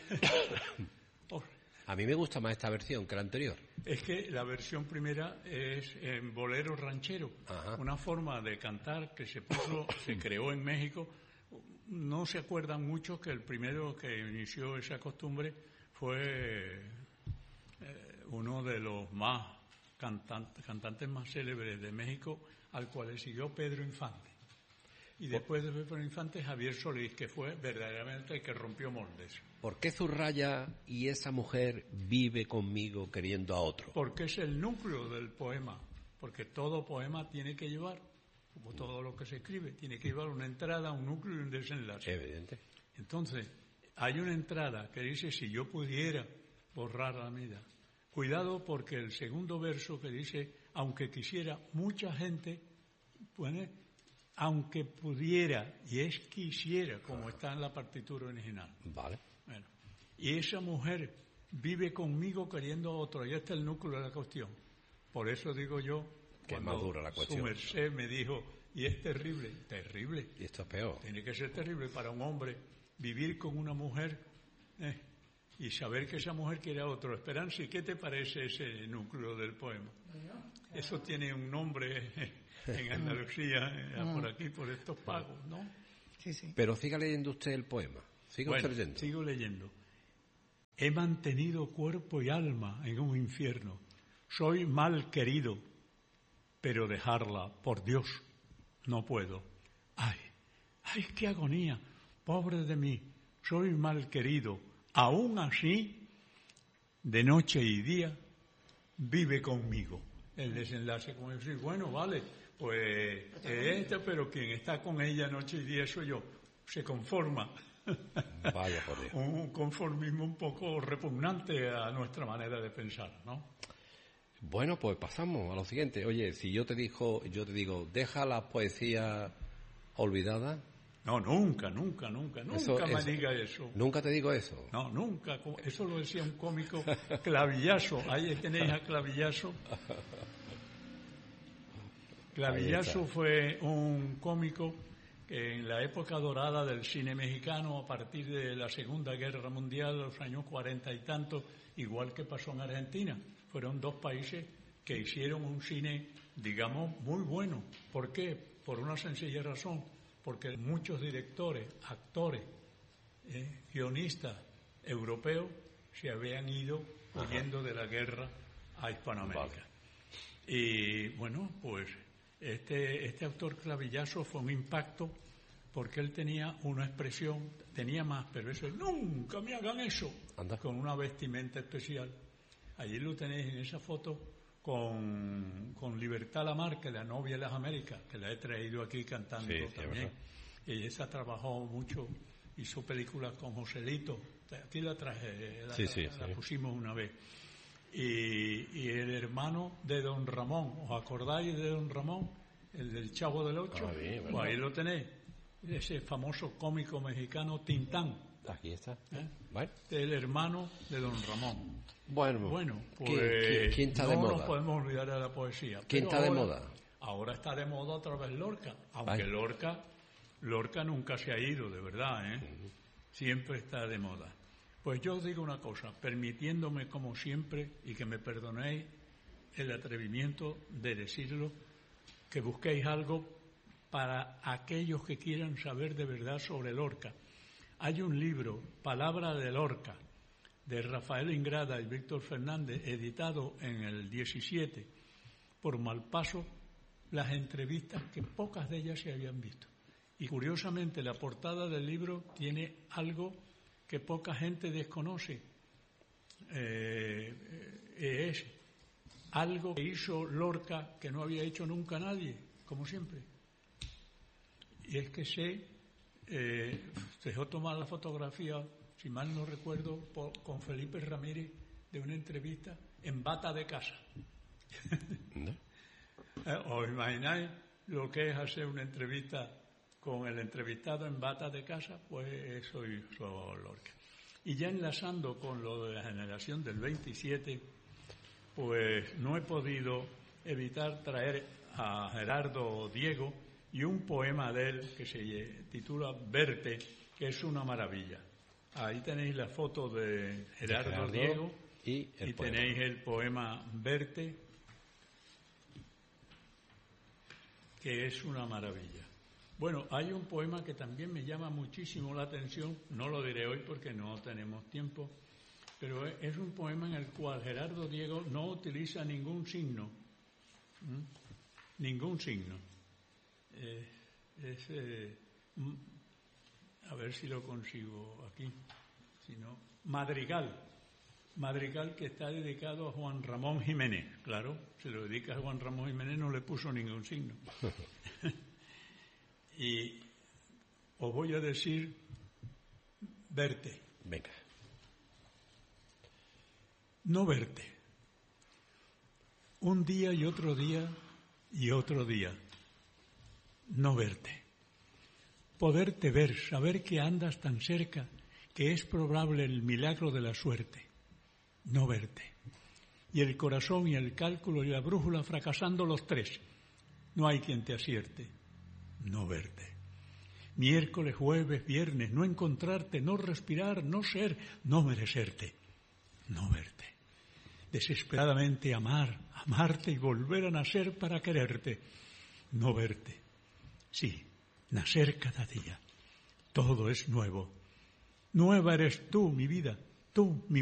Oh, A mí me gusta más esta versión que la anterior. es que la versión primera es en bolero ranchero, Ajá. una forma de cantar que se creó en México. No se acuerdan muchos que el primero que inició esa costumbre fue uno de los más cantantes más célebres de México, al cual le siguió Pedro Infante. Y después de Pedro Infante, Javier Solís, que fue verdaderamente el que rompió moldes. ¿Por qué Zurraya y esa mujer vive conmigo queriendo a otro? Porque es el núcleo del poema, porque todo poema tiene que llevar, como todo lo que se escribe, tiene que llevar una entrada, un núcleo y un desenlace. Evidente. Entonces, hay una entrada que dice, si yo pudiera borrar la vida. Cuidado, porque el segundo verso que dice, aunque quisiera, mucha gente pone, aunque pudiera, y es quisiera, como está en la partitura original. Vale. Bueno, y esa mujer vive conmigo queriendo a otro, y este es el núcleo de la cuestión. Por eso digo yo, Que es cuando más dura la cuestión. su merced me dijo, y es terrible, terrible. Y esto es peor. Tiene que ser terrible para un hombre vivir con una mujer y saber que esa mujer quiere a otro. Esperanza, ¿y qué te parece ese núcleo del poema? Eso tiene un nombre en Andalucía, por aquí, por estos pagos, ¿no? Sí, sí. Pero siga leyendo usted el poema. Siga Bueno, usted leyendo. sigo leyendo. He mantenido cuerpo y alma en un infierno. Soy mal querido, pero dejarla, por Dios, no puedo. ¡Ay, qué agonía! Pobre de mí, soy mal querido. Aún así, de noche y día, vive conmigo. El desenlace, como decir, bueno, vale, pues pero quien está con ella noche y día soy yo. Se conforma. Vaya por Dios. Un conformismo un poco repugnante a nuestra manera de pensar, ¿no? Bueno, pues pasamos a lo siguiente. Oye, si yo te digo, deja la poesía olvidada. No, nunca me diga eso. Nunca te digo eso. No, nunca. Eso lo decía un cómico, Clavillazo. Ahí tenéis a Clavillazo. Clavillazo fue un cómico que en la época dorada del cine mexicano, a partir de la Segunda Guerra Mundial, los años 40 y tantos, igual que pasó en Argentina, fueron dos países que hicieron un cine, digamos, muy bueno. ¿Por qué? Por una sencilla razón, porque muchos directores, actores, guionistas europeos se habían ido huyendo de la guerra a Hispanoamérica. Vale. Y bueno, pues este autor Clavillazo fue un impacto porque él tenía una expresión, tenía más, pero eso, nunca me hagan eso, Anda. con una vestimenta especial. Allí lo tenéis en esa foto con Libertad Lamarque, la novia de las Américas, que la he traído aquí cantando también. Y esa trabajó mucho, hizo películas con Joselito, aquí la traje, la pusimos una vez. Y el hermano de Don Ramón, ¿os acordáis de Don Ramón? El del Chavo del Ocho. Bien, pues ahí lo tenéis, ese famoso cómico mexicano Tintán. Aquí está. ¿Vale? El hermano de Don Ramón. Bueno, pues ¿quién está no de moda? nos podemos olvidar de la poesía. ¿Quién está de moda? Ahora está de moda otra vez Lorca, aunque Lorca nunca se ha ido, de verdad, Siempre está de moda. Pues yo os digo una cosa, permitiéndome como siempre, y que me perdonéis el atrevimiento de decirlo, que busquéis algo para aquellos que quieran saber de verdad sobre Lorca. Hay un libro, Palabra de Lorca, de Rafael Ingrada y Víctor Fernández, editado en el 17 por Malpaso, las entrevistas que pocas de ellas se habían visto. Y curiosamente la portada del libro tiene algo que poca gente desconoce. Es algo que hizo Lorca que no había hecho nunca nadie, como siempre. Y es que se dejó tomar la fotografía, si mal no recuerdo, con Felipe Ramírez, de una entrevista en bata de casa. ¿Os imagináis lo que es hacer una entrevista con el entrevistado en bata de casa? Pues eso hizo Lorca. Y ya enlazando con lo de la generación del 27, pues no he podido evitar traer a Gerardo Diego y un poema de él que se titula Verte, que es una maravilla. Ahí tenéis la foto de Gerardo Diego y tenéis el poema Verte, que es una maravilla. Bueno, hay un poema que también me llama muchísimo la atención, no lo diré hoy porque no tenemos tiempo, pero es un poema en el cual Gerardo Diego no utiliza ningún signo, ningún signo. A ver si lo consigo aquí, si no, Madrigal, que está dedicado a Juan Ramón Jiménez, claro, se lo dedica a Juan Ramón Jiménez, no le puso ningún signo. Y os voy a decir verte. Venga. No verte. Un día y otro día y otro día. No verte. Poderte ver, saber que andas tan cerca, que es probable el milagro de la suerte. No verte. Y el corazón y el cálculo y la brújula fracasando los tres. No hay quien te acierte. No verte. Miércoles, jueves, viernes, no encontrarte, no respirar, no ser, no merecerte. No verte. Desesperadamente amarte y volver a nacer para quererte. No verte. Sí, nacer cada día. Todo es nuevo. Nueva eres tú, mi vida, tú, mi